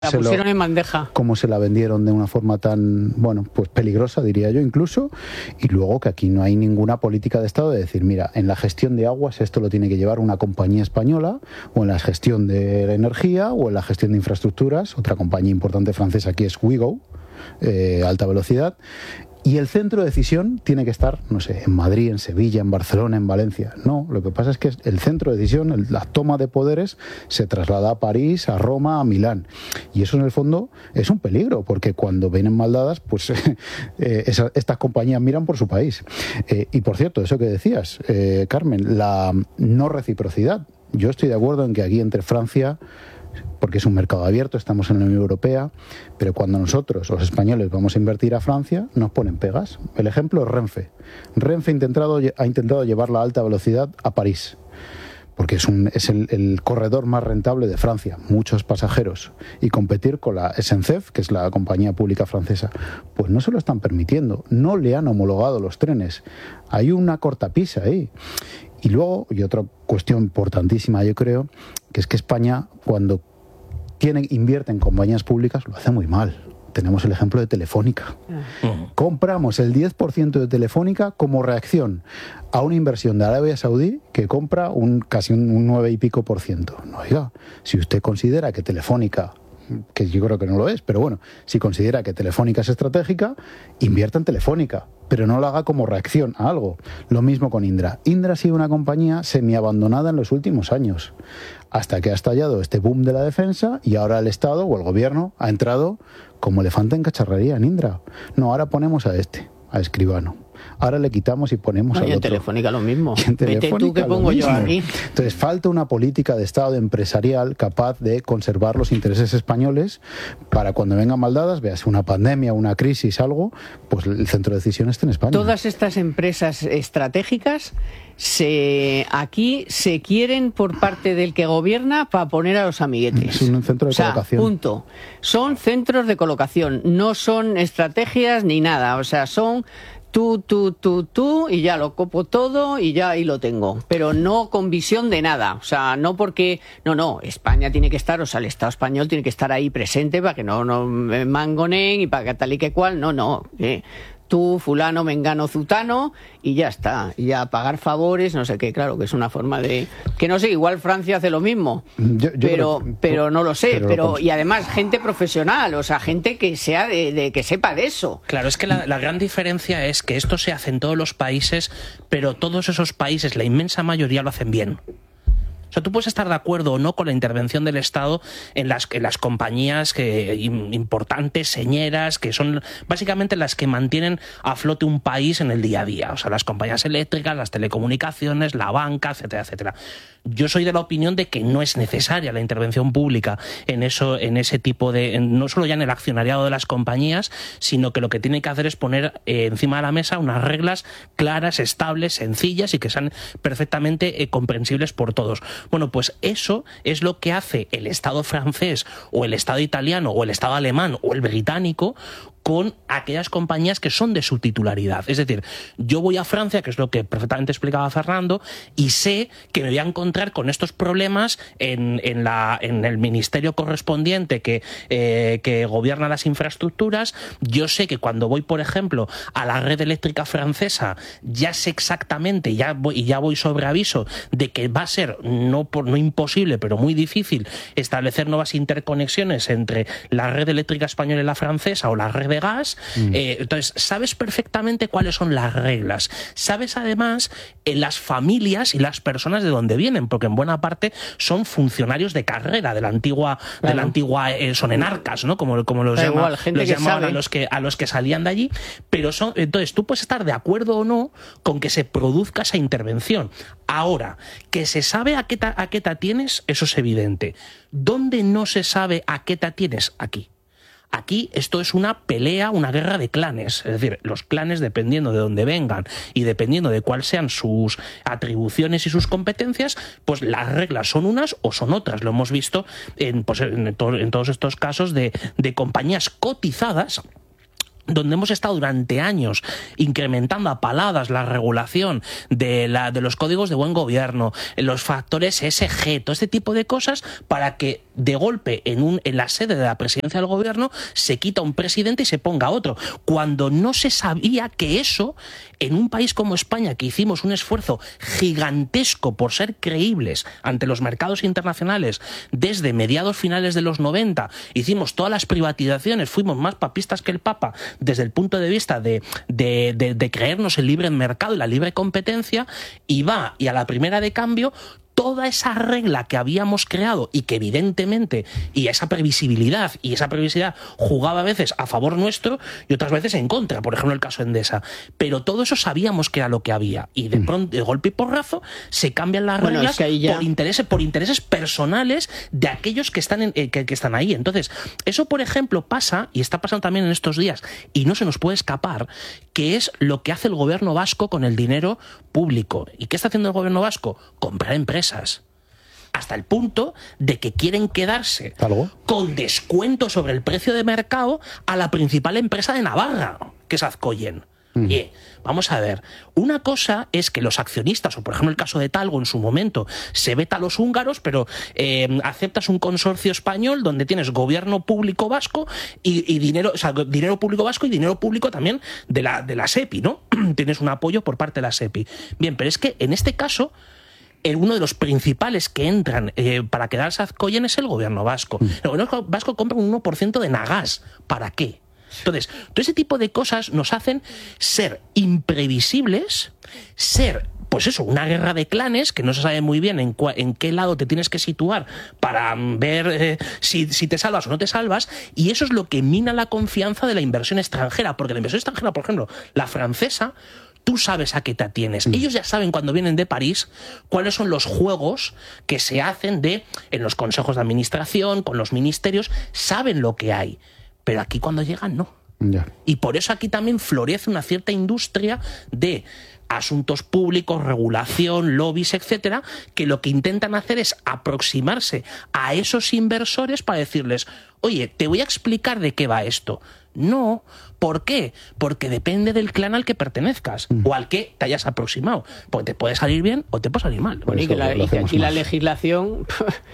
La pusieron en bandeja. Cómo se la vendieron de una forma tan, bueno, pues peligrosa, diría yo incluso, y luego que aquí no hay ninguna política de Estado de decir, mira, en la gestión de aguas esto lo tiene que llevar una compañía española, o en la gestión de la energía, o en la gestión de infraestructuras, otra compañía importante francesa aquí es Ouigo, alta velocidad. Y el centro de decisión tiene que estar, no sé, en Madrid, en Sevilla, en Barcelona, en Valencia. No, lo que pasa es que el centro de decisión, la toma de poderes, se traslada a París, a Roma, a Milán. Y eso en el fondo es un peligro, porque cuando vienen mal dadas, pues estas compañías miran por su país. Y por cierto, eso que decías, Carmen, la no reciprocidad. Yo estoy de acuerdo en que aquí entre Francia, porque es un mercado abierto, estamos en la Unión Europea, pero cuando nosotros, los españoles, vamos a invertir a Francia, nos ponen pegas. El ejemplo es Renfe. Renfe ha intentado llevar la alta velocidad a París, porque es el corredor más rentable de Francia, muchos pasajeros, y competir con la SNCF, que es la compañía pública francesa, pues no se lo están permitiendo, no le han homologado los trenes. Hay una cortapisa ahí. Y luego, y otra cuestión importantísima, yo creo, que es que España, cuando invierte en compañías públicas, lo hace muy mal. Tenemos el ejemplo de Telefónica. Compramos el 10% de Telefónica como reacción a una inversión de Arabia Saudí que compra casi un 9 y pico %. No, oiga, si usted considera que Telefónica, que yo creo que no lo es, pero bueno, si considera que Telefónica es estratégica, invierta en Telefónica, pero no lo haga como reacción a algo. Lo mismo con Indra. Indra ha sido una compañía semiabandonada en los últimos años, hasta que ha estallado este boom de la defensa y ahora el Estado o el Gobierno ha entrado como elefante en cacharrería en Indra. No, ahora ponemos a Escribano. Ahora le quitamos y ponemos al otro. Y en Telefónica lo mismo. Vete tú que pongo yo aquí. Entonces falta una política de Estado empresarial capaz de conservar los intereses españoles para cuando vengan maldadas, veas una pandemia, una crisis, algo, pues el centro de decisión esté en España. Todas estas empresas estratégicas aquí se quieren por parte del que gobierna para poner a los amiguetes. Es un centro de colocación. Punto. Son centros de colocación, no son estrategias ni nada. O sea, son tú, y ya lo copo todo y ya ahí lo tengo. Pero no con visión de nada. O sea, no porque... No, España tiene que estar, o sea, el Estado español tiene que estar ahí presente para que no mangonen y para que tal y que cual. No. Tú, fulano, mengano, zutano, y ya está. Y ya pagar favores, no sé qué, claro, que es una forma de... Que no sé, igual Francia hace lo mismo, pero no lo sé. Y además gente profesional, o sea, gente que sea que sepa de eso. Claro, es que la gran diferencia es que esto se hace en todos los países, pero todos esos países, la inmensa mayoría, lo hacen bien. O sea, tú puedes estar de acuerdo o no con la intervención del Estado en las compañías importantes, señeras, que son básicamente las que mantienen a flote un país en el día a día. O sea, las compañías eléctricas, las telecomunicaciones, la banca, etcétera, etcétera. Yo soy de la opinión de que no es necesaria la intervención pública en ese tipo de... no solo ya en el accionariado de las compañías, sino que lo que tiene que hacer es poner encima de la mesa unas reglas claras, estables, sencillas y que sean perfectamente comprensibles por todos. Bueno, pues eso es lo que hace el Estado francés o el Estado italiano o el Estado alemán o el británico con aquellas compañías que son de su titularidad. Es decir, yo voy a Francia, que es lo que perfectamente explicaba Fernando, y sé que me voy a encontrar con estos problemas en el ministerio correspondiente que gobierna las infraestructuras. Yo sé que cuando voy, por ejemplo, a la red eléctrica francesa, ya sé exactamente, ya voy sobre aviso de que va a ser no imposible, pero muy difícil establecer nuevas interconexiones entre la red eléctrica española y la francesa o la red de gas. Entonces sabes perfectamente cuáles son las reglas, sabes además las familias y las personas de dónde vienen, porque en buena parte son funcionarios de carrera de la antigua son enarcas, ¿no? como los llamaban a los que salían de allí, pero entonces tú puedes estar de acuerdo o no con que se produzca esa intervención. Ahora, que se sabe a qué te atienes, eso es evidente. ¿Dónde no se sabe a qué te atienes? Aquí esto es una pelea, una guerra de clanes. Es decir, los clanes, dependiendo de dónde vengan y dependiendo de cuáles sean sus atribuciones y sus competencias, pues las reglas son unas o son otras. Lo hemos visto en todos estos casos de compañías cotizadas donde hemos estado durante años incrementando a paladas la regulación de los códigos de buen gobierno, los factores ESG, todo este tipo de cosas, para que de golpe en la sede de la presidencia del gobierno se quita un presidente y se ponga otro, cuando no se sabía que eso, en un país como España, que hicimos un esfuerzo gigantesco por ser creíbles ante los mercados internacionales desde mediados finales de los 90, hicimos todas las privatizaciones, fuimos más papistas que el Papa desde el punto de vista de creernos el libre mercado y la libre competencia, y a la primera de cambio toda esa regla que habíamos creado y que evidentemente, y esa previsibilidad jugaba a veces a favor nuestro y otras veces en contra, por ejemplo el caso Endesa, pero todo eso sabíamos que era lo que había, y de pronto, de golpe y porrazo, se cambian las reglas por intereses personales de aquellos que están ahí. Entonces, eso por ejemplo pasa, y está pasando también en estos días, y no se nos puede escapar, que es lo que hace el gobierno vasco con el dinero público. ¿Y qué está haciendo el gobierno vasco? Comprar empresas. Hasta el punto de que quieren quedarse con descuento sobre el precio de mercado a la principal empresa de Navarra, que es Azcoyen. Vamos a ver, una cosa es que los accionistas, o por ejemplo el caso de Talgo en su momento, se veta a los húngaros, pero aceptas un consorcio español donde tienes gobierno público vasco y dinero, o sea, dinero público vasco y dinero público también de la SEPI, ¿no? Tienes un apoyo por parte de la SEPI. Bien, pero es que en este caso uno de los principales que entran para quedarse a Azcoyen es el gobierno vasco. El gobierno vasco compra un 1% de Nagas. ¿Para qué? Entonces, todo ese tipo de cosas nos hacen ser imprevisibles, ser, pues eso, una guerra de clanes que no se sabe muy bien en qué lado te tienes que situar para ver si te salvas o no te salvas, y eso es lo que mina la confianza de la inversión extranjera, porque la inversión extranjera, por ejemplo, la francesa, tú sabes a qué te atienes. Ellos ya saben cuando vienen de París cuáles son los juegos que se hacen en los consejos de administración, con los ministerios, saben lo que hay. Pero aquí cuando llegan, no. Ya. Y por eso aquí también florece una cierta industria de asuntos públicos, regulación, lobbies, etcétera, que lo que intentan hacer es aproximarse a esos inversores para decirles, oye, te voy a explicar de qué va esto. No, ¿por qué? Porque depende del clan al que pertenezcas o al que te hayas aproximado. Porque te puede salir bien o te puede salir mal. Bueno, y que aquí la legislación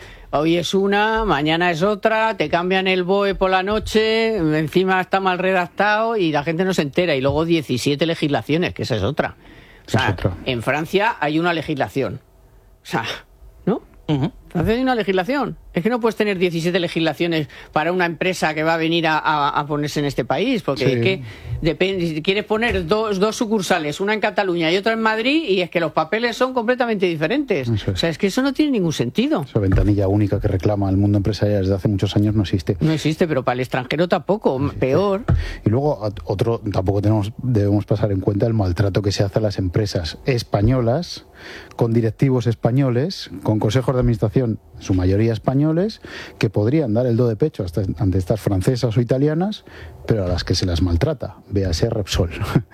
hoy es una, mañana es otra, te cambian el BOE por la noche, encima está mal redactado y la gente no se entera. Y luego 17 legislaciones, que esa es otra. O sea, en Francia hay una legislación. O sea, ¿no? Francia hay una legislación. Es que no puedes tener 17 legislaciones para una empresa que va a venir a ponerse en este país, porque es que depende, si quieres poner dos sucursales, una en Cataluña y otra en Madrid, y es que los papeles son completamente diferentes. O sea, es que eso no tiene ningún sentido. Esa ventanilla única que reclama el mundo empresarial desde hace muchos años no existe. No existe, pero para el extranjero tampoco, no peor. Y luego, tampoco debemos pasar en cuenta el maltrato que se hace a las empresas españolas, con directivos españoles, con consejos de administración, en su mayoría españoles, que podrían dar el do de pecho ante estas francesas o italianas, pero a las que se las maltrata. Véase Repsol.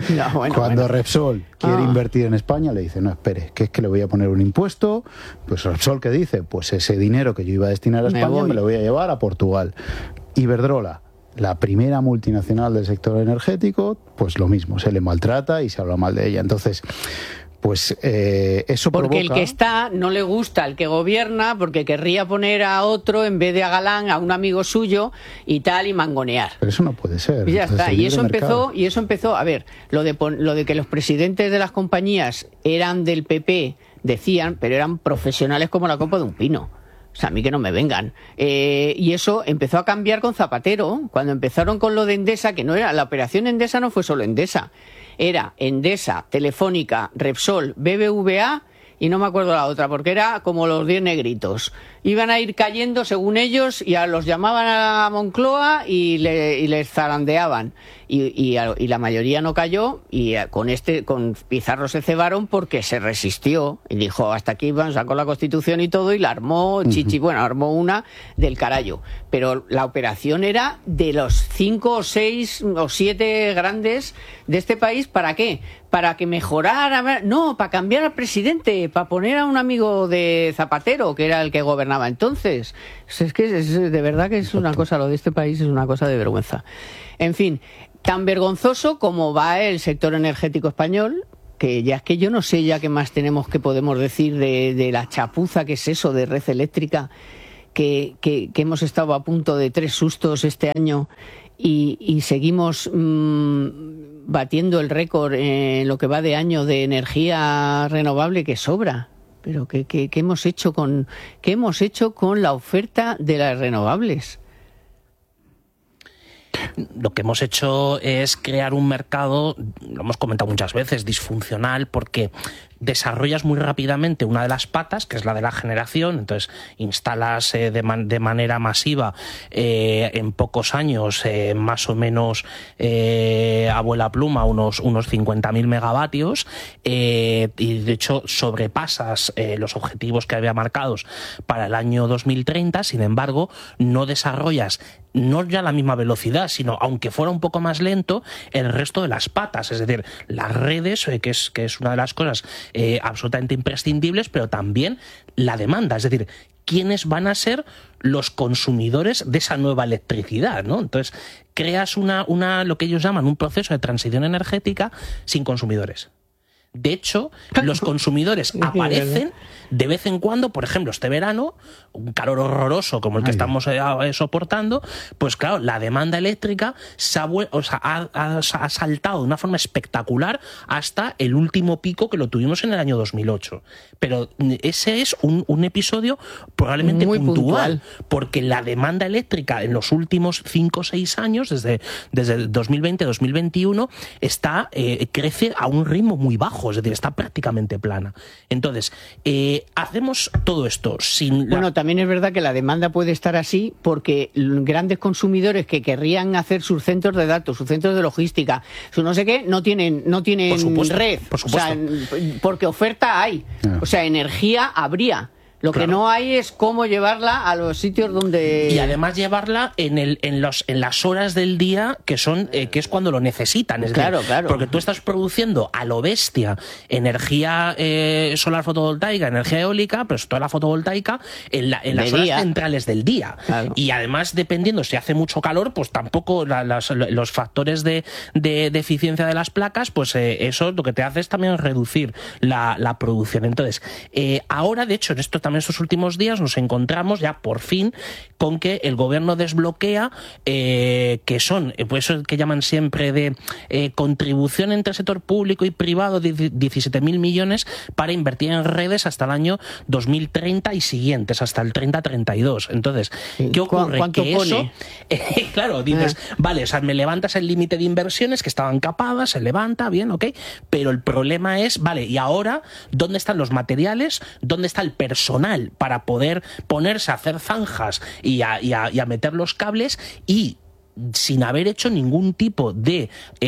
Cuando Repsol quiere invertir en España, le dice, no, espere, que es que le voy a poner un impuesto. Pues Repsol, ¿qué dice? Pues ese dinero que yo iba a destinar a España me lo voy a llevar a Portugal. Iberdrola, la primera multinacional del sector energético, pues lo mismo, se le maltrata y se habla mal de ella. Entonces, pues eso porque provoca... el que está no le gusta al que gobierna, porque querría poner a otro en vez de a Galán, a un amigo suyo y tal, y mangonear. Pero eso no puede ser. Y ya está. Y eso empezó, a ver, lo de que los presidentes de las compañías eran del PP, decían, pero eran profesionales como la copa de un pino. O sea, a mí que no me vengan. Y eso empezó a cambiar con Zapatero, cuando empezaron con lo de Endesa, que no era, la operación Endesa no fue solo Endesa. Era Endesa, Telefónica, Repsol, BBVA y no me acuerdo la otra, porque era como los 10 negritos. Iban a ir cayendo según ellos y los llamaban a Moncloa y les zarandeaban. Y la mayoría no cayó y con Pizarro se cebaron porque se resistió y dijo hasta aquí, sacó la Constitución y todo y la armó armó una del carallo. Pero la operación era de los 5 o 6 o 7 grandes de este país. ¿Para qué? Para que mejorara, no, para cambiar al presidente, para poner a un amigo de Zapatero, que era el que gobernaba entonces. Es que de verdad que es una cosa, lo de este país es una cosa de vergüenza. En fin, tan vergonzoso como va el sector energético español, que ya es que yo no sé ya qué más podemos decir de la chapuza que es eso de Red Eléctrica, que hemos estado a punto de 3 sustos este año y seguimos batiendo el récord en lo que va de año de energía renovable que sobra. Pero ¿qué hemos hecho con la oferta de las renovables? Lo que hemos hecho es crear un mercado, lo hemos comentado muchas veces, disfuncional, porque desarrollas muy rápidamente una de las patas, que es la de la generación, entonces instalas de manera masiva en pocos años más o menos abuela pluma unos 50.000 megavatios y de hecho sobrepasas los objetivos que había marcados para el año 2030, sin embargo no desarrollas no ya la misma velocidad, sino aunque fuera un poco más lento, el resto de las patas, es decir, las redes, que es una de las cosas absolutamente imprescindibles, pero también la demanda, es decir, quiénes van a ser los consumidores de esa nueva electricidad, ¿no? Entonces, creas lo que ellos llaman un proceso de transición energética sin consumidores. De hecho, los consumidores aparecen de vez en cuando, por ejemplo, este verano, un calor horroroso como el que estamos soportando, pues claro, la demanda eléctrica ha saltado de una forma espectacular hasta el último pico que lo tuvimos en el año 2008. Pero ese es un episodio probablemente muy puntual, porque la demanda eléctrica en los últimos 5 o 6 años, desde 2020-2021, crece a un ritmo muy bajo. Es decir, está prácticamente plana. Entonces, hacemos todo esto sin... Bueno, también es verdad que la demanda puede estar así porque grandes consumidores que querrían hacer sus centros de datos, sus centros de logística, su no sé qué, no tienen por supuesto, red. Por supuesto. O sea, porque oferta hay. O sea, energía habría. Lo que no hay es cómo llevarla a los sitios donde... Y además llevarla en las horas del día que es cuando lo necesitan. Es decir, porque tú estás produciendo a lo bestia energía solar fotovoltaica, energía eólica, pero toda la fotovoltaica en las horas centrales del día. Claro. Y además, dependiendo si hace mucho calor, pues tampoco los factores de eficiencia de las placas, pues eso lo que te hace es también reducir la producción. Entonces, ahora, de hecho, en estos últimos días nos encontramos ya por fin con que el gobierno desbloquea que son, pues eso que llaman siempre de contribución entre el sector público y privado de 17.000 millones para invertir en redes hasta el año 2030 y siguientes, hasta el 30-32. Entonces, ¿qué ocurre? ¿Cuánto que pone? Eso, claro, dices, vale, o sea, me levantas el límite de inversiones que estaban capadas, se levanta, bien, ok, pero el problema es, vale, y ahora, ¿dónde están los materiales? ¿Dónde está el personal para poder ponerse a hacer zanjas y a meter los cables y sin haber hecho ningún tipo de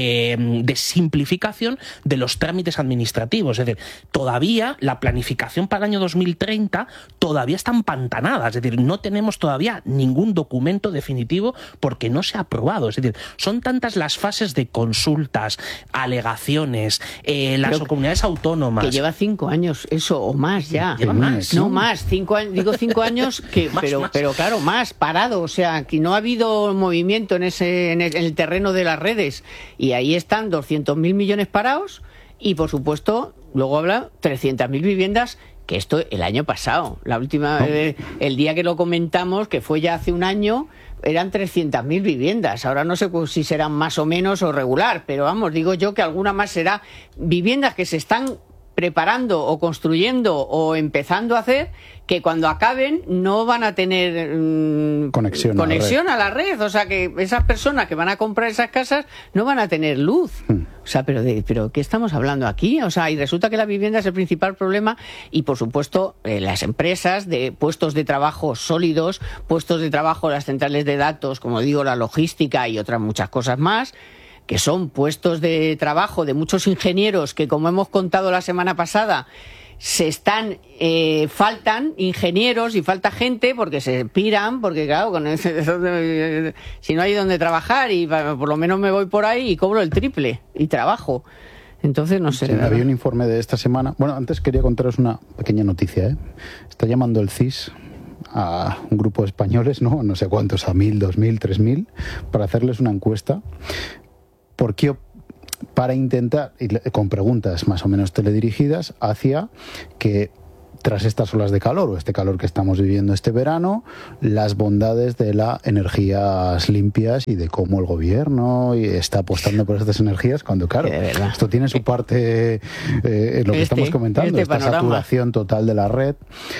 simplificación de los trámites administrativos? Es decir, todavía la planificación para el año 2030 todavía está empantanada, es decir, no tenemos todavía ningún documento definitivo porque no se ha aprobado. Es decir, son tantas las fases de consultas, alegaciones, las comunidades autónomas... Que lleva 5 años, eso, o más ya. Lleva más. No más, 5 años, digo 5 años, que, más. Pero claro, más, parado, o sea, que no ha habido movimiento en el terreno de las redes, y ahí están 200.000 millones parados y por supuesto luego habla 300.000 viviendas, que esto el año pasado, la última el día que lo comentamos, que fue ya hace un año, eran 300.000 viviendas. Ahora no sé si serán más o menos o regular, pero vamos, digo yo que alguna más será, viviendas que se están preparando o construyendo o empezando a hacer, que cuando acaben no van a tener conexión a la red. O sea, que esas personas que van a comprar esas casas no van a tener luz. O sea, pero ¿qué estamos hablando aquí? O sea, y resulta que la vivienda es el principal problema, y por supuesto las empresas de puestos de trabajo sólidos, puestos de trabajo, las centrales de datos, como digo, la logística y otras muchas cosas más, que son puestos de trabajo de muchos ingenieros que, como hemos contado la semana pasada, faltan ingenieros y falta gente porque se piran, porque claro, si no hay donde trabajar, y por lo menos me voy por ahí y cobro el triple y trabajo. Entonces, no sé. Sí, había un informe de esta semana. Bueno, antes quería contaros una pequeña noticia. Está llamando el CIS a un grupo de españoles, no sé cuántos, a 1.000, 2.000, 3.000, para hacerles una encuesta ¿por qué? Para intentar, con preguntas más o menos teledirigidas, hacia que tras estas olas de calor o este calor que estamos viviendo este verano, las bondades de las energías limpias y de cómo el gobierno está apostando por estas energías, cuando claro, esto tiene su parte, lo que estamos comentando, esta saturación total de la red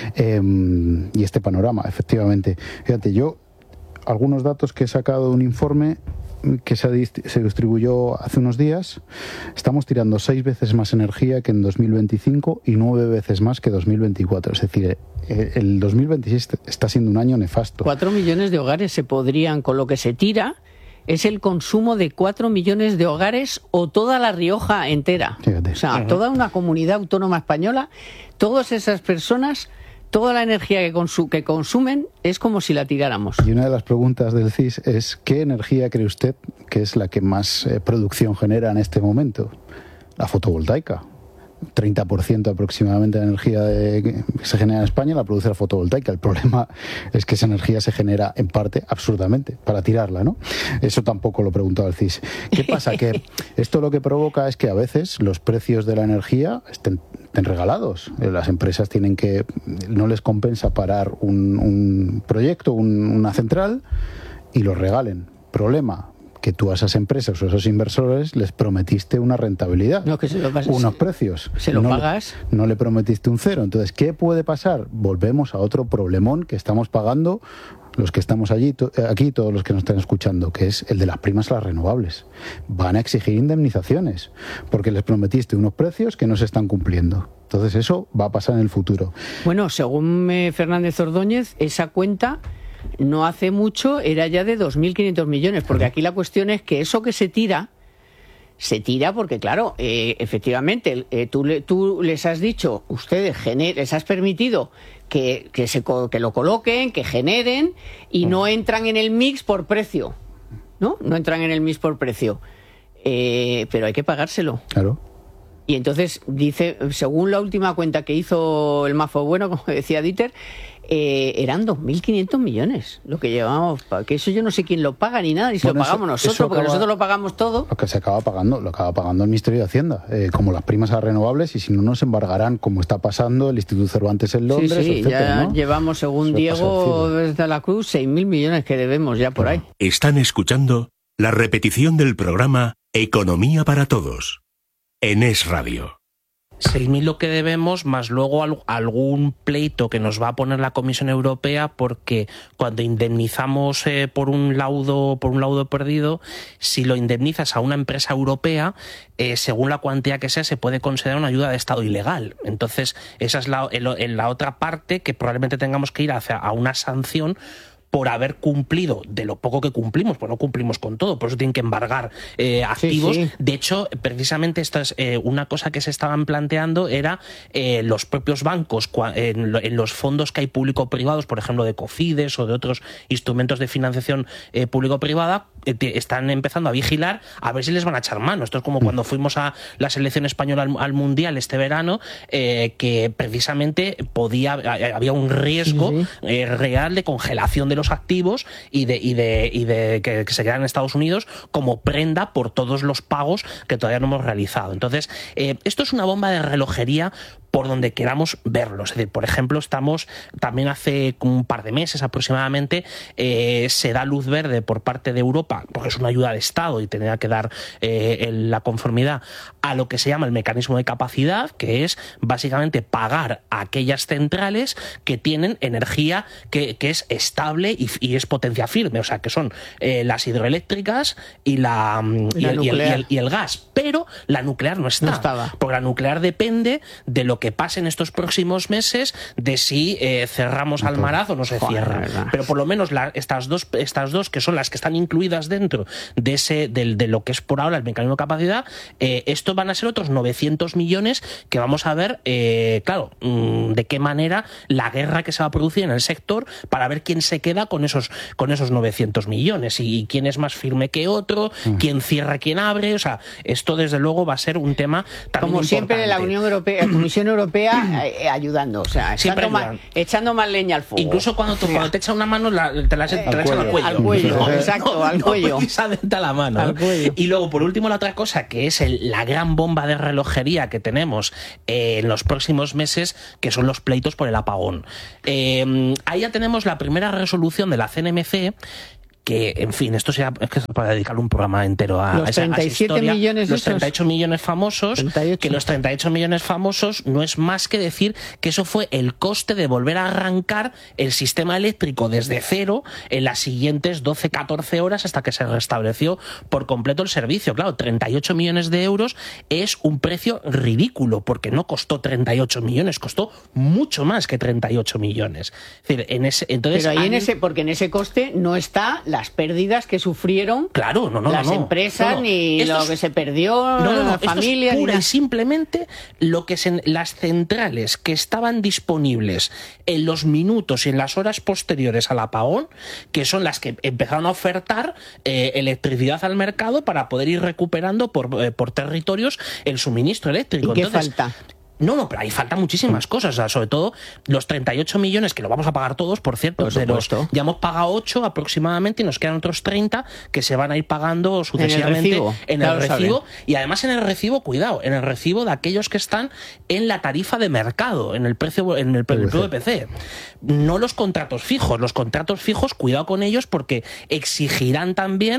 y este panorama, efectivamente. Fíjate, yo algunos datos que he sacado de un informe que se distribuyó hace unos días. Estamos tirando 6 veces más energía que en 2025 y 9 veces más que 2024. Es decir, el 2026 está siendo un año nefasto. 4 millones de hogares se podrían, con lo que se tira, es el consumo de 4 millones de hogares o toda La Rioja entera. Fíjate. O sea, toda una comunidad autónoma española, todas esas personas, toda la energía que consumen es como si la tiráramos. Y una de las preguntas del CIS es ¿qué energía cree usted que es la que más producción genera en este momento? La fotovoltaica. 30% aproximadamente de energía que se genera en España la produce la fotovoltaica. El problema es que esa energía se genera en parte absurdamente para tirarla, ¿no? Eso tampoco lo preguntaba el CIS. ¿Qué pasa? Que esto lo que provoca es que a veces los precios de la energía estén regalados. Las empresas no les compensa parar un proyecto, una central, y lo regalen. Problema, que tú a esas empresas o a esos inversores les prometiste una rentabilidad, no, que se lo pases, unos precios. Se lo pagas. No le prometiste un cero. Entonces, ¿qué puede pasar? Volvemos a otro problemón que estamos pagando los que estamos aquí, todos los que nos están escuchando, que es el de las primas a las renovables. Van a exigir indemnizaciones porque les prometiste unos precios que no se están cumpliendo. Entonces, eso va a pasar en el futuro. Bueno, según Fernández Ordóñez, esa cuenta no hace mucho era ya de 2.500 millones, porque aquí la cuestión es que eso que se tira porque, claro, efectivamente, tú les has dicho, ustedes les has permitido que lo coloquen, que generen y no entran en el mix por precio, ¿no? No entran en el mix por precio, pero hay que pagárselo. Claro. Y entonces dice, según la última cuenta que hizo el Mafo Bueno, como decía Dieter, eran 2.500 millones lo que llevamos, que eso yo no sé quién lo paga ni nada, ni si lo pagamos nosotros, porque nosotros lo pagamos todo. Lo que se acaba pagando el Ministerio de Hacienda, como las primas a renovables, y si no nos embargarán, como está pasando el Instituto Cervantes en Londres, sí, etcétera, ya ¿no? Llevamos, según Diego desde la Cruz, 6.000 millones que debemos ya por ahí. Están escuchando la repetición del programa Economía para Todos en Es Radio. 6.000 lo que debemos, más luego algún pleito que nos va a poner la Comisión Europea, porque cuando indemnizamos por un laudo perdido, si lo indemnizas a una empresa europea, según la cuantía que sea, se puede considerar una ayuda de Estado ilegal. Entonces, esa es la otra parte, que probablemente tengamos que ir a una sanción por haber cumplido de lo poco que cumplimos, pues no cumplimos con todo, por eso tienen que embargar activos. Sí. De hecho, precisamente esta es una cosa que se estaban planteando, era los propios bancos, en los fondos que hay público-privados, por ejemplo de Cofides o de otros instrumentos de financiación público-privada, están empezando a vigilar a ver si les van a echar mano. Esto es como cuando fuimos a la selección española al Mundial este verano, que precisamente había un riesgo real de congelación de los activos y de que se quedan en Estados Unidos como prenda por todos los pagos que todavía no hemos realizado. Entonces, esto es una bomba de relojería por donde queramos verlo. Es decir, por ejemplo, estamos también hace un par de meses aproximadamente, se da luz verde por parte de Europa, porque es una ayuda de Estado y tendría que dar la conformidad a lo que se llama el mecanismo de capacidad, que es básicamente pagar a aquellas centrales que tienen energía que es estable y es potencia firme, o sea, que son las hidroeléctricas y el gas. Pero la nuclear no estaba, porque la nuclear depende de lo que pase en estos próximos meses, de si cerramos Almaraz o no se cierra. Pero por lo menos estas dos que son las que están incluidas dentro de lo que es por ahora el mecanismo de capacidad, esto van a ser otros 900 millones que vamos a ver, claro, de qué manera la guerra que se va a producir en el sector para ver quién se queda con esos 900 millones y quién es más firme que otro, quién cierra, quién abre. O sea, esto desde luego va a ser un tema también como siempre importante. La Comisión Europea ayudando, o sea, echando más leña al fuego. Incluso cuando te echa una mano, te la echan al cuello. Al cuello, exacto, al cuello. Precisamente a la mano. Al cuello. Y luego, por último, la otra cosa, que es la gran bomba de relojería que tenemos en los próximos meses, que son los pleitos por el apagón. Ahí ya tenemos la primera resolución de la CNMC, que, en fin, esto es que se puede dedicar un programa entero a los esa 37 historia. millones los 38 millones famosos, 38. Que los 38 millones famosos no es más que decir que eso fue el coste de volver a arrancar el sistema eléctrico desde cero en las siguientes 12-14 horas hasta que se restableció por completo el servicio. Claro, 38 millones de euros es un precio ridículo, porque no costó 38 millones, costó mucho más que 38 millones. Es decir, entonces, pero ahí porque en ese coste no está las pérdidas que sufrieron las empresas, ni lo que se perdió, las familias. Esto es pura y simplemente lo que las centrales que estaban disponibles en los minutos y en las horas posteriores al apagón, que son las que empezaron a ofertar electricidad al mercado para poder ir recuperando por territorios el suministro eléctrico. ¿Y qué falta? No, pero ahí faltan muchísimas cosas, o sea, sobre todo los 38 millones, que lo vamos a pagar todos, por cierto, pero ya hemos pagado 8 aproximadamente y nos quedan otros 30 que se van a ir pagando sucesivamente en el recibo. Y además en el recibo, cuidado, en el recibo de aquellos que están en la tarifa de mercado, en el precio PVC. No los contratos fijos. Los contratos fijos, cuidado con ellos, porque exigirán también,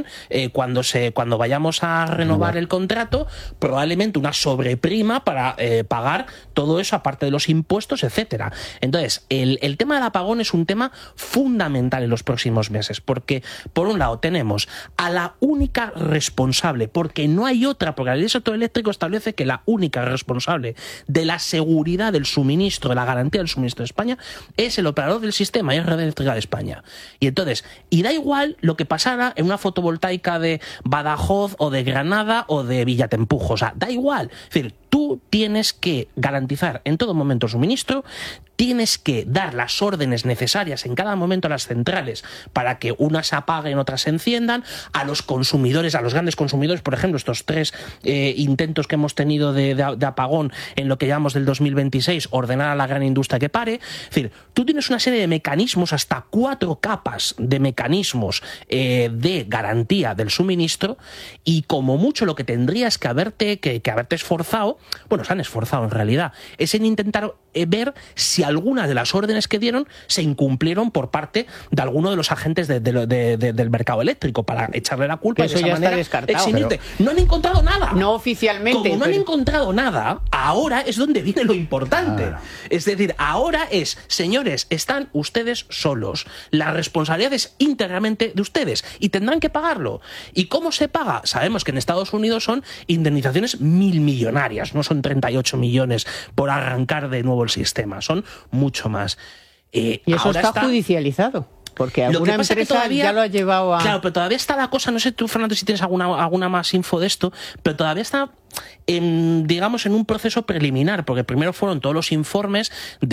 cuando vayamos a renovar el contrato, probablemente una sobreprima para pagar todo eso, aparte de los impuestos, etcétera. Entonces, el tema del apagón es un tema fundamental en los próximos meses, porque, por un lado, tenemos a la única responsable, porque no hay otra, porque la ley del sector eléctrico establece que la única responsable de la seguridad del suministro, de la garantía del suministro de España, es el operador del sistema, y es Red Eléctrica de España. Y entonces, da igual lo que pasara en una fotovoltaica de Badajoz, o de Granada, o de Villatempujo, o sea, da igual. Es decir, tú tienes que garantizar en todo momento el suministro, tienes que dar las órdenes necesarias en cada momento a las centrales para que unas se apaguen, otras se enciendan, a los consumidores, a los grandes consumidores, por ejemplo, estos 3 intentos que hemos tenido de apagón en lo que llamamos del 2026, ordenar a la gran industria que pare. Es decir, tú tienes una serie de mecanismos, hasta 4 capas de mecanismos de garantía del suministro, y como mucho lo que tendrías que haberte esforzado, bueno, se han esforzado en realidad, es en intentar ver si algunas de las órdenes que dieron se incumplieron por parte de alguno de los agentes del mercado eléctrico, para echarle la culpa y de esa manera eximirte. No han encontrado nada. No oficialmente. Como no han encontrado nada, ahora es donde viene lo importante. Es decir, ahora señores, están ustedes solos. La responsabilidad es íntegramente de ustedes y tendrán que pagarlo. ¿Y cómo se paga? Sabemos que en Estados Unidos son indemnizaciones millonarias, no son 38 millones por arrancar de nuevo el sistema, son mucho más. Y eso está judicializado. Porque alguna empresa todavía, ya lo ha llevado a... Claro, pero todavía está la cosa, no sé tú, Fernando, si tienes alguna más info de esto, pero todavía está, digamos, en un proceso preliminar, porque primero fueron todos los informes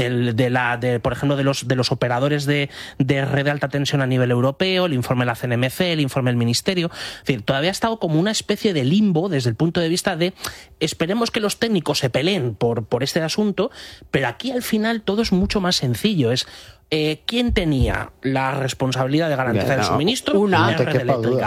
por ejemplo, de los operadores de red de alta tensión a nivel europeo, el informe de la CNMC, el informe del Ministerio. Es decir, todavía ha estado como una especie de limbo desde el punto de vista de esperemos que los técnicos se peleen por este asunto, pero aquí al final todo es mucho más sencillo. ¿Quién tenía la responsabilidad de garantizar el suministro? La red eléctrica.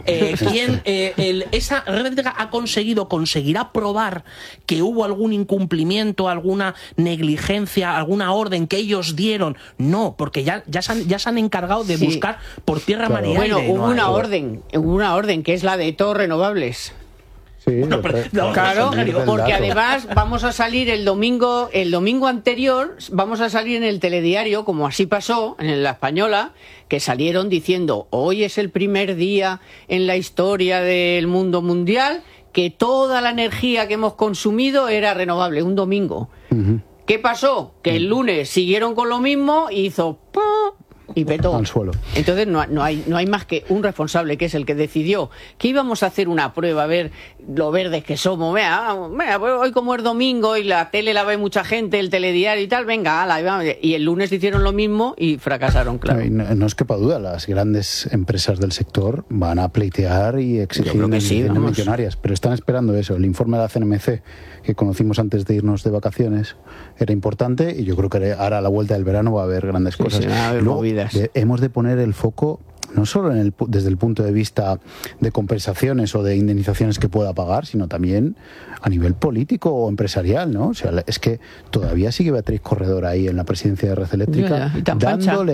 Esa red eléctrica conseguirá probar que hubo algún incumplimiento, alguna negligencia, alguna orden que ellos dieron. No, porque ya se han encargado de buscar por tierra, mar y aire. Bueno, hubo una orden que es la de todos renovables. Sí, claro, porque además vamos a salir el domingo anterior, vamos a salir en el telediario, como así pasó en La Española, que salieron diciendo: hoy es el primer día en la historia del mundo mundial que toda la energía que hemos consumido era renovable, un domingo. ¿Qué pasó? Que el lunes siguieron con lo mismo y hizo y petó al suelo. Entonces no hay más que un responsable, que es el que decidió que íbamos a hacer una prueba, a ver lo verdes que somos. Vea, pues hoy como es domingo y la tele la ve mucha gente, el telediario y tal, venga, y el lunes hicieron lo mismo y fracasaron, claro. No os quepa duda, las grandes empresas del sector van a pleitear y exigir millonarias, pero están esperando eso. El informe de la CNMC que conocimos antes de irnos de vacaciones era importante, y yo creo que ahora a la vuelta del verano va a haber grandes cosas. Sí, va a haber movidas. Hemos de poner el foco no solo desde el punto de vista de compensaciones o de indemnizaciones que pueda pagar, sino también a nivel político o empresarial, ¿no? O sea, es que todavía sigue Beatriz Corredor ahí en la presidencia de Red Eléctrica dando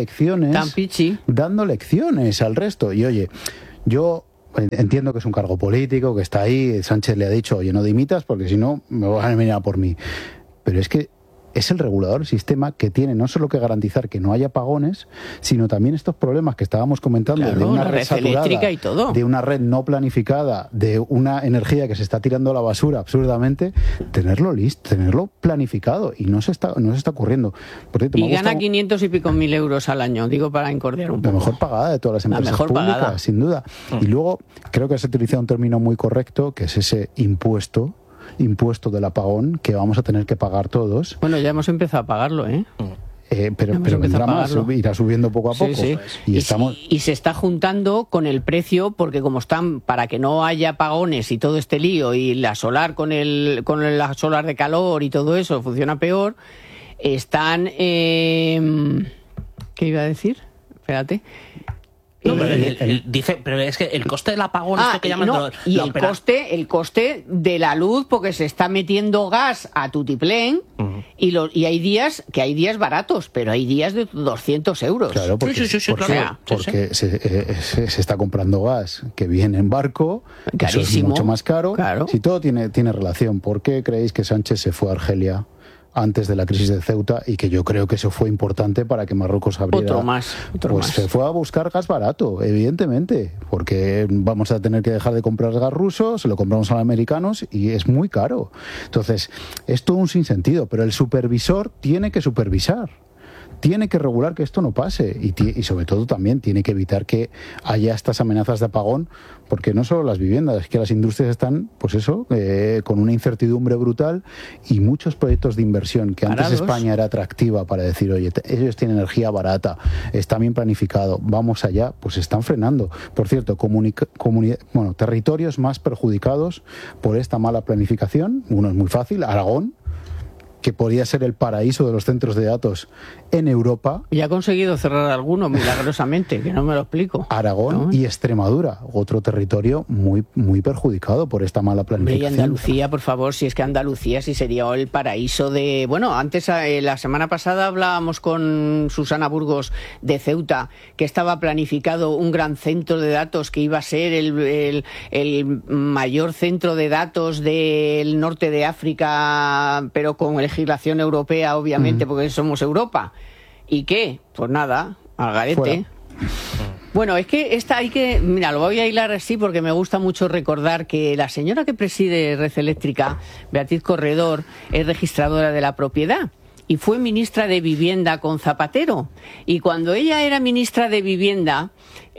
lecciones al resto. Y oye, yo entiendo que es un cargo político, que está ahí, Sánchez le ha dicho, oye, no dimitas porque si no me van a venir a por mí. Pero es que es el regulador del sistema que tiene no solo que garantizar que no haya apagones, sino también estos problemas que estábamos comentando, de una red saturada, y todo, de una red no planificada, de una energía que se está tirando a la basura absurdamente, tenerlo listo, tenerlo planificado, y no se está ocurriendo. Por cierto, y gana 500 y pico mil euros al año, digo, para encordiar un poco. La mejor pagada de todas las empresas públicas, sin duda. Y luego creo que has utilizado un término muy correcto, que es ese impuesto del apagón que vamos a tener que pagar todos. Bueno, ya hemos empezado a pagarlo, pero vendrá más, irá subiendo poco a poco. Sí. Y se está juntando con el precio, porque como están, para que no haya apagones y todo este lío, y la solar con la solar de calor y todo eso funciona peor, están... ¿qué iba a decir? Espérate. No, pero es que el coste del apagón, esto que llaman el coste de la luz, porque se está metiendo gas a tutiplén, y hay días baratos, pero hay días de 200 euros. Claro, porque se está comprando gas que viene en barco, que eso es mucho más caro. Claro. Si todo tiene relación, ¿por qué creéis que Sánchez se fue a Argelia antes de la crisis de Ceuta? Y que yo creo que eso fue importante para que Marruecos abriera. Otro más. Se fue a buscar gas barato, evidentemente, porque vamos a tener que dejar de comprar gas ruso, se lo compramos a los americanos y es muy caro. Entonces, es todo un sinsentido, pero el supervisor tiene que supervisar. Tiene que regular que esto no pase, y sobre todo también tiene que evitar que haya estas amenazas de apagón, porque no solo las viviendas, es que las industrias están, pues eso, con una incertidumbre brutal, y muchos proyectos de inversión que antes España era atractiva para decir, oye, ellos tienen energía barata, está bien planificado, vamos allá, pues se están frenando. Por cierto, territorios más perjudicados por esta mala planificación, uno es muy fácil, Aragón, que podría ser el paraíso de los centros de datos en Europa. Y ha conseguido cerrar algunos milagrosamente, que no me lo explico. Aragón, ¿no? Y Extremadura, otro territorio muy, muy perjudicado por esta mala planificación. Y Andalucía, por favor, si es que Andalucía sí sería el paraíso de... Bueno, antes, la semana pasada hablábamos con Susana Burgos de Ceuta, que estaba planificado un gran centro de datos que iba a ser el mayor centro de datos del norte de África, pero con legislación europea, obviamente, porque somos Europa. ¿Y qué? Pues nada, al garete. Fuera. Bueno, es que mira, lo voy a hilar así porque me gusta mucho recordar que la señora que preside Red Eléctrica, Beatriz Corredor, es registradora de la propiedad y fue ministra de Vivienda con Zapatero. Y cuando ella era ministra de Vivienda,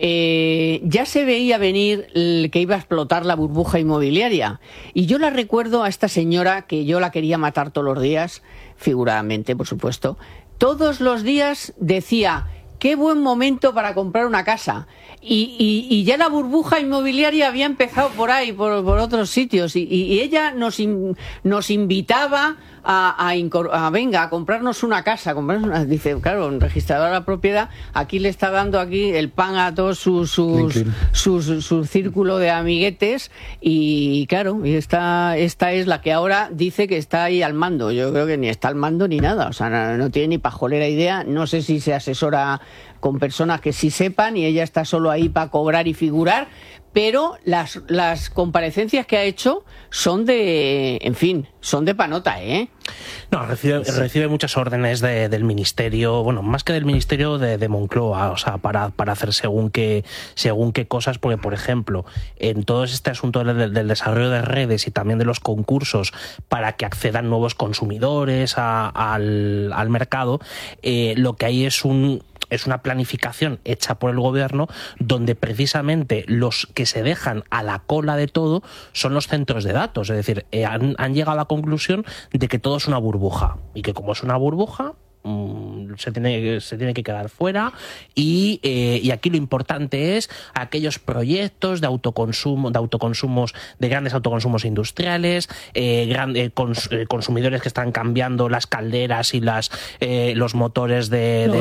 ya se veía venir que iba a explotar la burbuja inmobiliaria. Y yo la recuerdo a esta señora, que yo la quería matar todos los días, figuradamente, por supuesto. Todos los días decía: qué buen momento para comprar una casa. Y ya la burbuja inmobiliaria había empezado por ahí, por otros sitios. Y ella nos invitaba a comprarnos una casa. Dice, claro, un registrador de la propiedad, aquí le está dando el pan a todo su círculo de amiguetes. Y claro, esta es la que ahora dice que está ahí al mando. Yo creo que ni está al mando ni nada. O sea, no tiene ni pajolera idea. No sé si se asesora con personas que sí sepan y ella está solo ahí para cobrar y figurar, pero las comparecencias que ha hecho son de panota, ¿eh? No, recibe muchas órdenes del ministerio, bueno, más que del ministerio de Moncloa, o sea, para hacer según qué cosas, porque, por ejemplo, en todo este asunto del desarrollo de redes y también de los concursos para que accedan nuevos consumidores al mercado, lo que hay es es una planificación hecha por el gobierno donde precisamente los que se dejan a la cola de todo son los centros de datos. Es decir, han llegado a la conclusión de que todo es una burbuja y que como es una burbuja se tiene que quedar fuera y aquí lo importante es aquellos proyectos de autoconsumos, de grandes autoconsumos industriales, consumidores que están cambiando las calderas y los motores de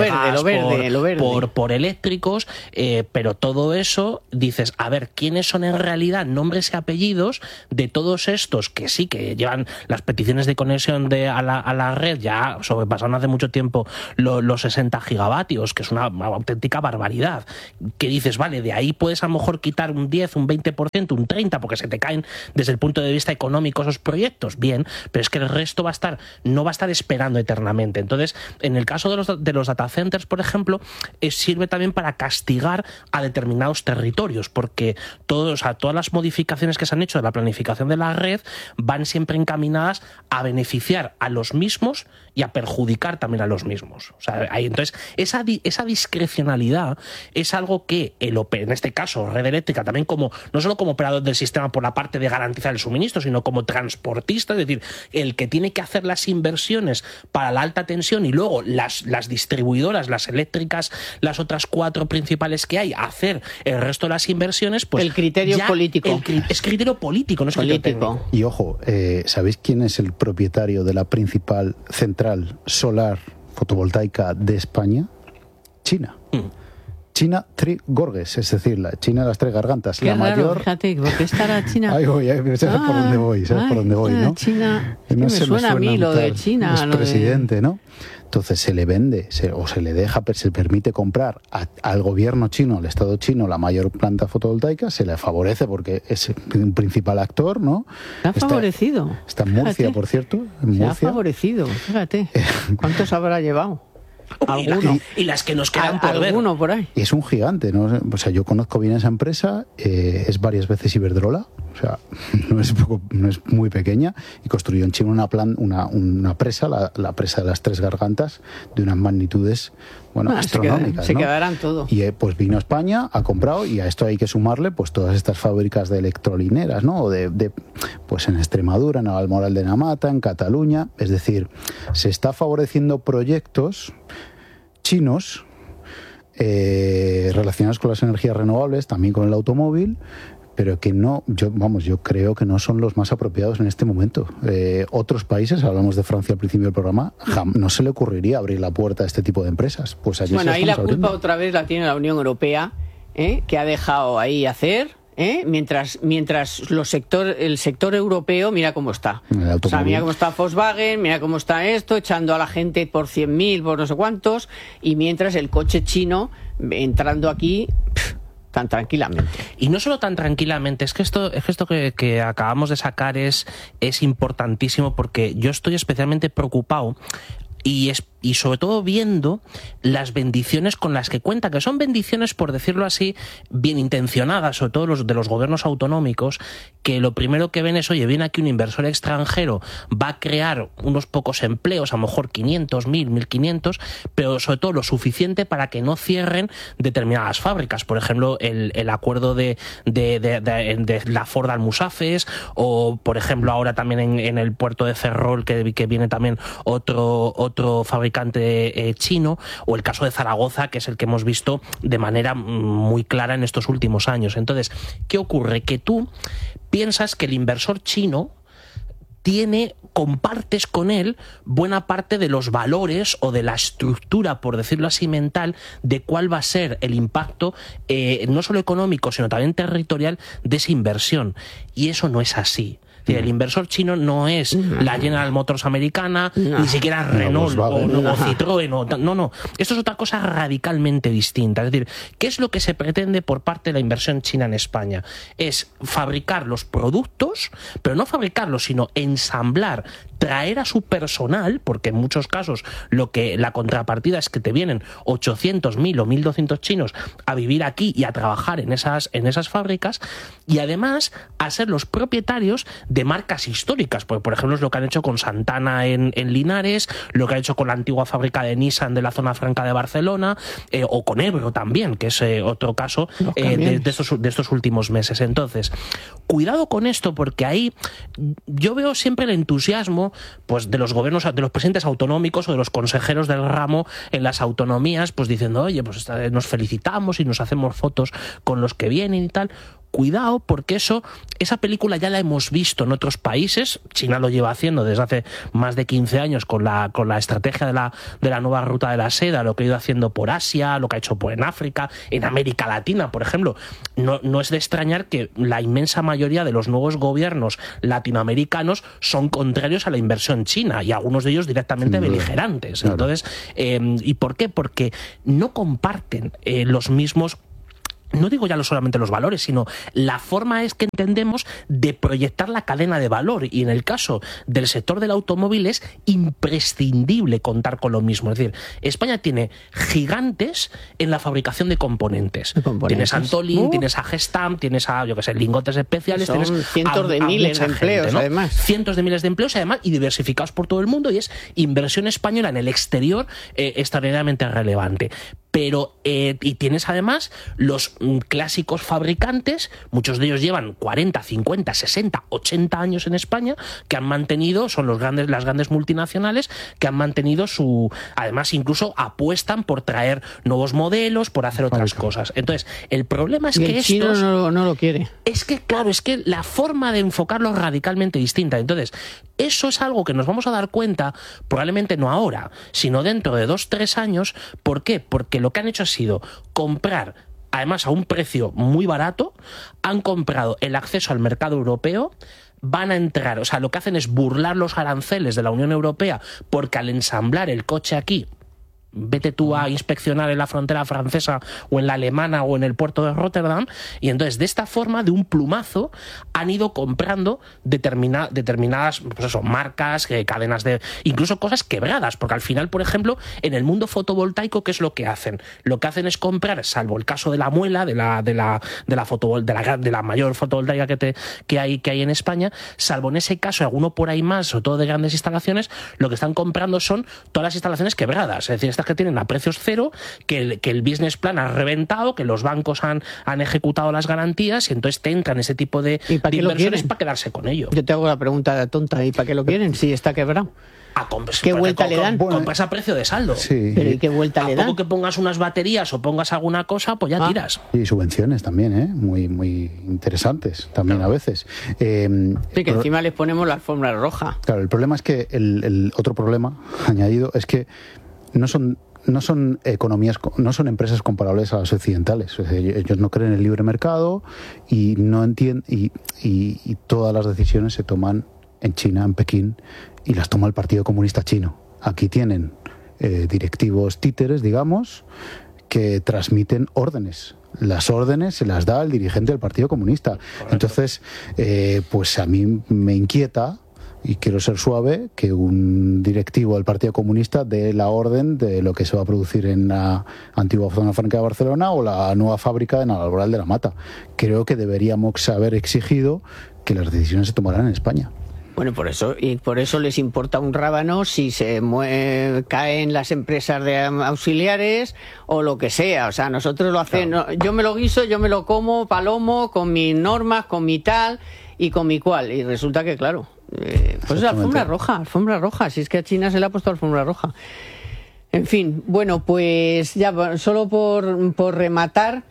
gas por eléctricos, pero todo eso dices, a ver, ¿quiénes son en realidad nombres y apellidos de todos estos que sí que llevan las peticiones de conexión a la red ya sobrepasaron hace mucho tiempo los 60 gigavatios, que es una auténtica barbaridad, que dices, vale, de ahí puedes a lo mejor quitar un 10, un 20%, un 30%, porque se te caen desde el punto de vista económico esos proyectos, bien, pero es que el resto no va a estar esperando eternamente. Entonces, en el caso de los data centers, por ejemplo, sirve también para castigar a determinados territorios, porque todas las modificaciones que se han hecho de la planificación de la red van siempre encaminadas a beneficiar a los mismos y a perjudicar también a los mismos. O sea, entonces, esa discrecionalidad es algo que en este caso, Red Eléctrica, también no solo como operador del sistema por la parte de garantizar el suministro, sino como transportista, es decir, el que tiene que hacer las inversiones para la alta tensión y luego las distribuidoras, las eléctricas, las otras 4 principales que hay, hacer el resto de las inversiones, pues el criterio político. Es criterio político, no es criterio técnico. Y ojo, ¿sabéis quién es el propietario de la principal central solar fotovoltaica de España? China. China Three Gorges, es decir, la China de las 3 gargantas. Qué la raro, mayor. Fíjate, ¿por qué estará China? Ahí voy, ¿sabes por dónde voy? ¿Sabes por dónde voy, no? China, no me suena a mí lo de China. Es presidente, ¿no? Entonces se le vende o se le deja, se permite comprar al gobierno chino, al Estado chino, la mayor planta fotovoltaica, se le favorece porque es un principal actor, ¿no? Está favorecido. Está en Murcia, fíjate. Por cierto. En Se Murcia. ha favorecido, fíjate. ¿Cuántos habrá llevado? ¿Alguno? Y las que nos quedan por ver. ¿Alguno por ahí? Y es un gigante, ¿no? O sea, yo conozco bien esa empresa, es varias veces Iberdrola, o sea, no es muy pequeña, y construyó en China una presa, la presa de las 3 gargantas, de unas magnitudes, astronómicas. Se quedarán todo. Y pues vino a España, ha comprado, y a esto hay que sumarle pues todas estas fábricas de electrolineras, ¿no? O pues en Extremadura, en Almoral de Namata, en Cataluña, es decir, se está favoreciendo proyectos chinos relacionados con las energías renovables, también con el automóvil, pero que yo creo que no son los más apropiados en este momento. Otros países, hablamos de Francia al principio del programa, no se le ocurriría abrir la puerta a este tipo de empresas. Pues allí ahí la abriendo. culpa otra vez la tiene la Unión Europea, que ha dejado ahí hacer. Mientras el sector europeo, mira cómo está. O sea, mira cómo está Volkswagen, mira cómo está esto, echando a la gente por 100.000, por no sé cuántos, y mientras el coche chino entrando aquí tan tranquilamente. Y no solo tan tranquilamente, es que esto que acabamos de sacar es importantísimo, porque yo estoy especialmente preocupado y sobre todo viendo las bendiciones con las que cuenta, que son bendiciones, por decirlo así, bien intencionadas, sobre todo de los gobiernos autonómicos, que lo primero que ven es, oye, viene aquí un inversor extranjero, va a crear unos pocos empleos, a lo mejor 500, 1.000, 1.500, pero sobre todo lo suficiente para que no cierren determinadas fábricas. Por ejemplo, el acuerdo de la Ford Almusafes, o por ejemplo ahora también en el puerto de Ferrol, que viene también otro fabricante chino, o el caso de Zaragoza, que es el que hemos visto de manera muy clara en estos últimos años. Entonces, ¿qué ocurre? Que tú piensas que el inversor chino compartes con él buena parte de los valores o de la estructura, por decirlo así, mental, de cuál va a ser el impacto no solo económico, sino también territorial de esa inversión. Y eso no es así. El inversor chino no es la General Motors americana, ni siquiera Renault o Citroën. No. Esto es otra cosa radicalmente distinta. Es decir, ¿qué es lo que se pretende por parte de la inversión china en España? Es fabricar los productos, pero no fabricarlos, sino ensamblar, traer a su personal, porque en muchos casos la contrapartida es que te vienen 800, 1.000 o 1.200 chinos a vivir aquí y a trabajar en esas fábricas, y además a ser los propietarios de de marcas históricas. Pues, por ejemplo, es lo que han hecho con Santana en Linares, lo que han hecho con la antigua fábrica de Nissan de la zona franca de Barcelona, o con Ebro también, que es otro caso de estos últimos meses. Entonces, cuidado con esto, porque ahí yo veo siempre el entusiasmo pues de los gobiernos, de los presidentes autonómicos o de los consejeros del ramo en las autonomías, pues diciendo, oye, pues nos felicitamos y nos hacemos fotos con los que vienen y tal. Cuidado, porque esa película ya la hemos visto en otros países. China lo lleva haciendo desde hace más de 15 años con la estrategia de la nueva ruta de la seda, lo que ha ido haciendo por Asia, lo que ha hecho en África, en América Latina, por ejemplo. No es de extrañar que la inmensa mayoría de los nuevos gobiernos latinoamericanos son contrarios a la inversión china, y algunos de ellos directamente beligerantes. Claro. Entonces, ¿y por qué? Porque no comparten los mismos... No digo ya solamente los valores, sino la forma es que entendemos de proyectar la cadena de valor. Y en el caso del sector del automóvil es imprescindible contar con lo mismo. Es decir, España tiene gigantes en la fabricación de componentes. Tienes a Antolin, tienes a Gestamp, tienes a, lingotes especiales. Son tienes cientos de miles de empleos, gente, ¿no? además. Cientos de miles de empleos, además, y diversificados por todo el mundo. Y es inversión española en el exterior extraordinariamente relevante. Pero, y tienes además los clásicos fabricantes, muchos de ellos llevan 40, 50, 60, 80 años en España, que han mantenido, son las grandes multinacionales, que han mantenido además incluso apuestan por traer nuevos modelos, por hacer otras cosas. Entonces, el problema es que el chino no lo quiere. Es que, claro, es que la forma de enfocarlo es radicalmente distinta. Entonces, eso es algo que nos vamos a dar cuenta, probablemente no ahora, sino dentro de 2-3 años. ¿Por qué? Porque lo que han hecho ha sido comprar, además a un precio muy barato, han comprado el acceso al mercado europeo, van a entrar, o sea, lo que hacen es burlar los aranceles de la Unión Europea, porque al ensamblar el coche aquí, vete tú a inspeccionar en la frontera francesa o en la alemana o en el puerto de Rotterdam, y entonces de esta forma, de un plumazo, han ido comprando determinadas marcas, cadenas de, incluso cosas quebradas, porque al final, por ejemplo, en el mundo fotovoltaico, ¿qué es lo que hacen? Lo que hacen es comprar, salvo el caso de la Muela, de la mayor fotovoltaica que hay en España, salvo en ese caso, alguno por ahí más, sobre todo de grandes instalaciones, lo que están comprando son todas las instalaciones quebradas, es decir, que tienen a precios cero, que el business plan ha reventado, que los bancos han ejecutado las garantías, y entonces te entran ese tipo de inversiones para quedarse con ello. Yo te hago la pregunta tonta, ¿y para qué lo quieren si está quebrado? ¿Qué vuelta le dan? Compras a precio de saldo. Sí. Pero ¿y qué vuelta le dan? Tampoco que pongas unas baterías o pongas alguna cosa, pues ya tiras. Y subvenciones también, muy, muy interesantes también, claro. A veces. Sí, que encima les ponemos la alfombra roja. Claro, el problema es que el otro problema añadido es que no son economías, no son empresas comparables a las occidentales. O sea, ellos no creen en el libre mercado y no entienden, y todas las decisiones se toman en China, en Pekín, y las toma el Partido Comunista Chino. Aquí tienen directivos títeres, digamos, que transmiten órdenes. Las órdenes se las da el dirigente del Partido Comunista. Correcto. Entonces, pues a mí me inquieta, y quiero ser suave, que un directivo del Partido Comunista dé la orden de lo que se va a producir en la antigua zona franca de Barcelona o la nueva fábrica en Alboral de la Mata. Creo que deberíamos haber exigido que las decisiones se tomaran en España. Bueno, por eso les importa un rábano si se caen las empresas de auxiliares o lo que sea. O sea, nosotros lo hacemos. Claro. Yo me lo guiso, yo me lo como palomo, con mis normas, con mi tal y con mi cual. Y resulta que, claro, pues alfombra roja. Si es que a China se le ha puesto alfombra roja. En fin, bueno, pues ya solo por rematar,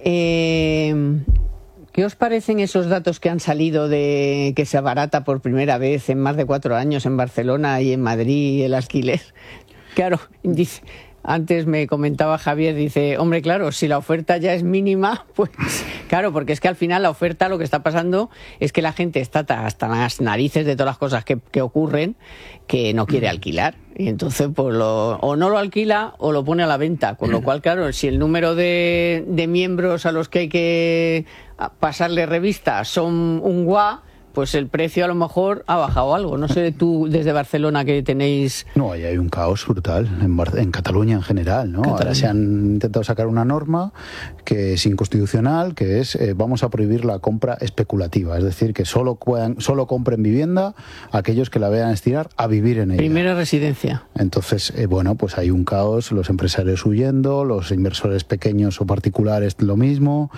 ¿qué os parecen esos datos que han salido de que se abarata por primera vez en más de 4 años en Barcelona y en Madrid el alquiler? Claro, dice... Antes me comentaba Javier, dice, hombre, claro, si la oferta ya es mínima, pues claro, porque es que al final la oferta, lo que está pasando es que la gente está hasta las narices de todas las cosas que ocurren, que no quiere alquilar. Y entonces pues o no lo alquila o lo pone a la venta. Con lo cual, claro, si el número de miembros a los que hay que pasarle revista son un guá, pues el precio a lo mejor ha bajado algo. No sé tú desde Barcelona que tenéis... No, ahí hay un caos brutal en Cataluña en general, ¿no? Ahora se han intentado sacar una norma que es inconstitucional, que es vamos a prohibir la compra especulativa, es decir, que solo compren vivienda aquellos que la vean estirar a vivir en ella. Primera residencia. Entonces, bueno, pues hay un caos, los empresarios huyendo, los inversores pequeños o particulares lo mismo,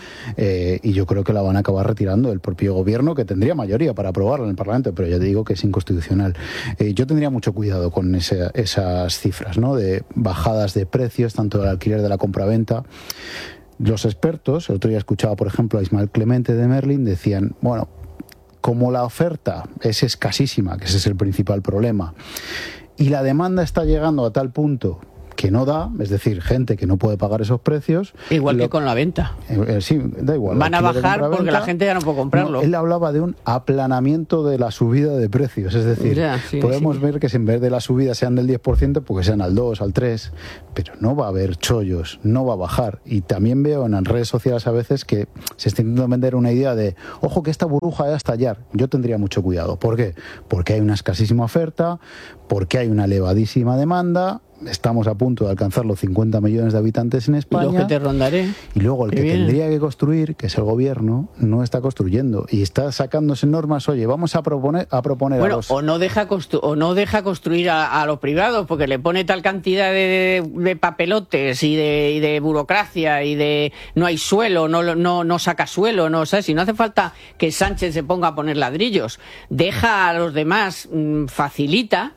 y yo creo que la van a acabar retirando el propio gobierno, que tendría mayoría para aprobarla en el Parlamento, pero ya te digo que es inconstitucional. Yo tendría mucho cuidado con esas cifras, ¿no? De bajadas de precios, tanto del alquiler de la compraventa. Los expertos, el otro día escuchaba, por ejemplo, a Ismael Clemente de Merlin, decían, bueno, como la oferta es escasísima, que ese es el principal problema, y la demanda está llegando a tal punto que no da, es decir, gente que no puede pagar esos precios. Igual que con la venta. Sí, da igual. Van a bajar porque la gente ya no puede comprarlo. No, él hablaba de un aplanamiento de la subida de precios, es decir, podemos ver que si en vez de la subida sean del 10%, pues que sean al 2, al 3, pero no va a haber chollos, no va a bajar. Y también veo en las redes sociales a veces que se está intentando vender una idea de, ojo que esta burbuja va a estallar. Yo tendría mucho cuidado. ¿Por qué? Porque hay una escasísima oferta, porque hay una elevadísima demanda. Estamos a punto de alcanzar los 50 millones de habitantes en España. Y los que te rondaré. Y luego el que tendría que construir, que es el gobierno, no está construyendo. Y está sacándose normas, oye, vamos a proponer bueno, a los... o no deja construir a los privados, porque le pone tal cantidad de papelotes y de burocracia y de no hay suelo, no saca suelo, no sé, si no hace falta que Sánchez se ponga a poner ladrillos. Deja a los demás, facilita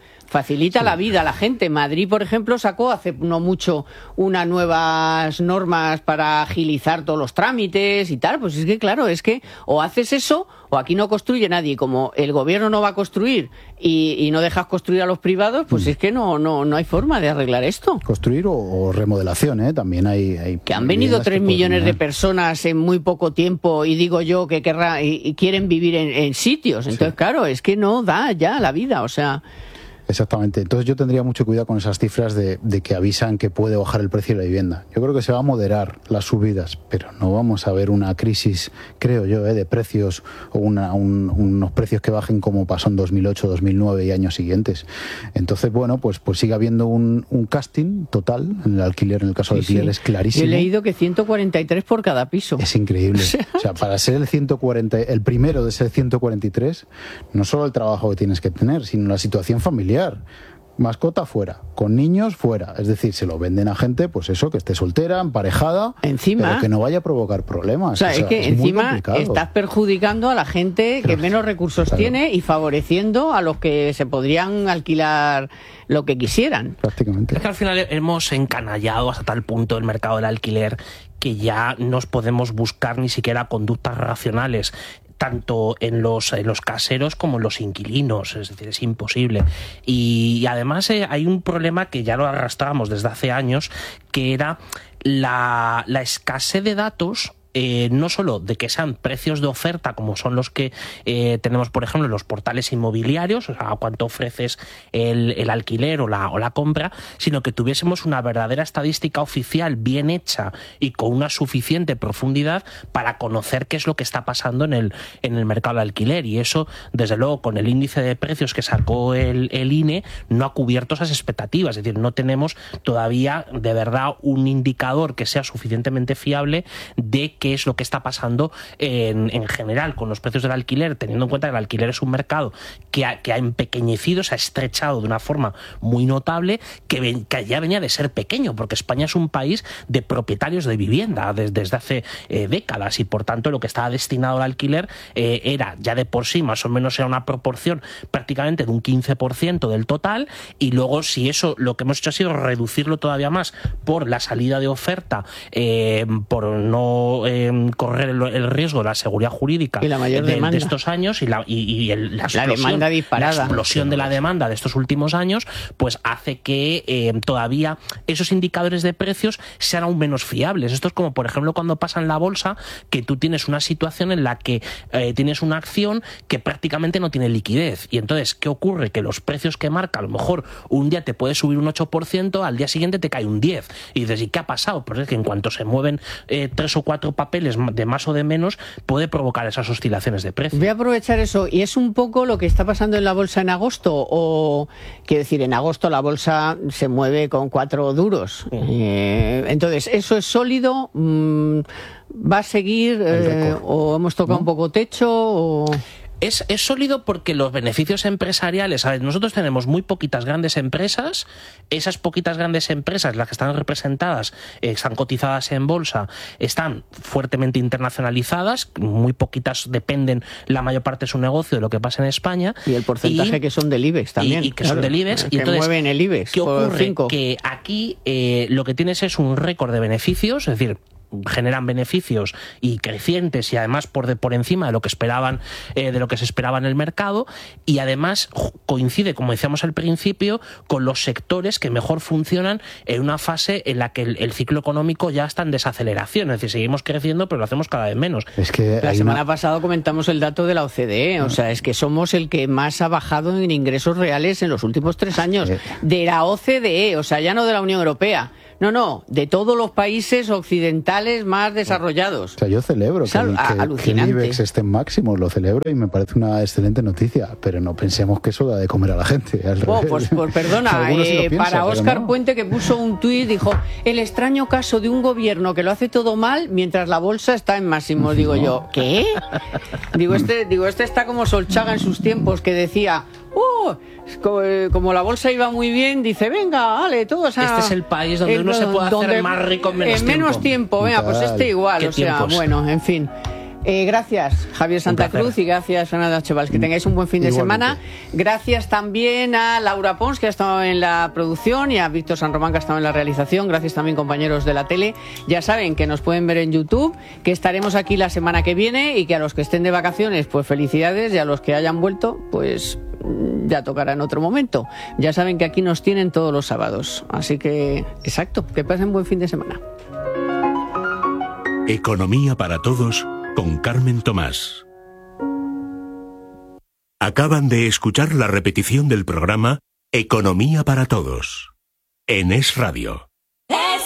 la vida a la gente. Madrid, por ejemplo, sacó hace no mucho unas nuevas normas para agilizar todos los trámites y tal. Pues es que, claro, es que o haces eso o aquí no construye nadie. Como el gobierno no va a construir y no dejas construir a los privados, pues es que no hay forma de arreglar esto. Construir o remodelación, ¿eh? También hay que han venido 3 millones de personas en muy poco tiempo y digo yo que quieren vivir en sitios. Entonces, claro, es que no da ya la vida, o sea... Exactamente. Entonces yo tendría mucho cuidado con esas cifras de que avisan que puede bajar el precio de la vivienda. Yo creo que se va a moderar las subidas, pero no vamos a ver una crisis, creo yo, de precios o unos precios que bajen como pasó en 2008, 2009 y años siguientes. Entonces, bueno, pues sigue habiendo un casting total en el alquiler. En el caso del alquiler es clarísimo. Yo he leído que 143 por cada piso. Es increíble. O sea, para ser el primero de ser 143, no solo el trabajo que tienes que tener, sino la situación familiar. Mascota fuera, con niños fuera, es decir, se lo venden a gente, pues eso, que esté soltera, emparejada, encima, pero que no vaya a provocar problemas. O sea, es que encima estás perjudicando a la gente que menos recursos tiene y favoreciendo a los que se podrían alquilar lo que quisieran. Prácticamente. Es que al final hemos encanallado hasta tal punto el mercado del alquiler que ya no podemos buscar ni siquiera conductas racionales, tanto en los caseros como en los inquilinos, es decir, es imposible. Y además hay un problema que ya lo arrastramos desde hace años, que era la escasez de datos. No solo de que sean precios de oferta como son los que tenemos, por ejemplo, en los portales inmobiliarios, o sea, a cuánto ofreces el alquiler o la compra, sino que tuviésemos una verdadera estadística oficial bien hecha y con una suficiente profundidad para conocer qué es lo que está pasando en el mercado del alquiler. Y eso, desde luego, con el índice de precios que sacó el INE, no ha cubierto esas expectativas. Es decir, no tenemos todavía de verdad un indicador que sea suficientemente fiable de qué es lo que está pasando en general con los precios del alquiler, teniendo en cuenta que el alquiler es un mercado que ha empequeñecido, se ha estrechado de una forma muy notable, que ya venía de ser pequeño, porque España es un país de propietarios de vivienda desde hace décadas, y por tanto lo que estaba destinado al alquiler era ya de por sí más o menos era una proporción prácticamente de un 15% del total, y luego si eso lo que hemos hecho ha sido reducirlo todavía más por la salida de oferta, por no correr el riesgo de la seguridad jurídica y la mayor demanda de estos años y la demanda disparada, la explosión de la demanda de estos últimos años, pues hace que todavía esos indicadores de precios sean aún menos fiables. Esto es como, por ejemplo, cuando pasa en la bolsa, que tú tienes una situación en la que tienes una acción que prácticamente no tiene liquidez, y entonces, ¿qué ocurre? Que los precios que marca, a lo mejor un día te puede subir un 8%, al día siguiente te cae un 10%, y dices, ¿y qué ha pasado? Pues es que en cuanto se mueven 3 o 4 papeles de más o de menos puede provocar esas oscilaciones de precio. Voy a aprovechar eso, y es un poco lo que está pasando en la bolsa en agosto, o quiero decir, en agosto la bolsa se mueve con 4 duros. Entonces, ¿eso es sólido? ¿Va a seguir? ¿O hemos tocado un poco techo? O... Es sólido porque los beneficios empresariales, ¿sabes? Nosotros tenemos muy poquitas grandes empresas, esas poquitas grandes empresas, las que están representadas, están cotizadas en bolsa, están fuertemente internacionalizadas, muy poquitas dependen la mayor parte de su negocio de lo que pasa en España. Y el porcentaje que son del IBEX también. Y que son del IBEX. Que entonces, mueven el IBEX. ¿Qué ocurre? Que aquí lo que tienes es un récord de beneficios, es decir, generan beneficios y crecientes y además por encima de lo que esperaban, de lo que se esperaba en el mercado, y además coincide, como decíamos al principio, con los sectores que mejor funcionan en una fase en la que el ciclo económico ya está en desaceleración, es decir, seguimos creciendo pero lo hacemos cada vez menos. Es que la semana pasada comentamos el dato de la OCDE, o sea, es que somos el que más ha bajado en ingresos reales en los últimos 3 años, de la OCDE, o sea, ya no de la Unión Europea. No, de todos los países occidentales más desarrollados. O sea, yo celebro que el IBEX esté en máximo, lo celebro y me parece una excelente noticia, pero no pensemos que eso da de comer a la gente. Pues perdona, para Óscar Puente, que puso un tuit, dijo, el extraño caso de un gobierno que lo hace todo mal mientras la bolsa está en máximo. Digo yo, ¿qué? Digo, este está como Solchaga en sus tiempos, que decía... como la bolsa iba muy bien, dice, venga, vale, todos a... Este es el país donde uno se puede hacer más rico en menos tiempo. Venga, pues este igual, o sea, bueno, en fin. Gracias, Javier Santa Cruz, y gracias, Fernando Achevals. Que tengáis un buen fin de semana. Gracias también a Laura Pons, que ha estado en la producción, y a Víctor San Román, que ha estado en la realización. Gracias también, compañeros de la tele. Ya saben que nos pueden ver en YouTube, que estaremos aquí la semana que viene, y que a los que estén de vacaciones, pues felicidades, y a los que hayan vuelto, pues ya tocará en otro momento. Ya saben que aquí nos tienen todos los sábados. Así que, exacto, que pasen buen fin de semana. Economía para todos con Carmen Tomás. Acaban de escuchar la repetición del programa Economía para todos en Es Radio.